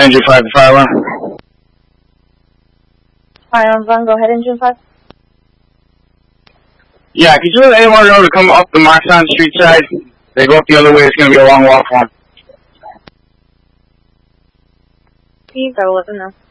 Engine 5 to fire alarm. Fire on 1, go ahead, engine 5. Yeah, could you let anyone know to come up the Marchand Street side? They go up the other way, it's going to be a long walk for them. Please, I will let them know.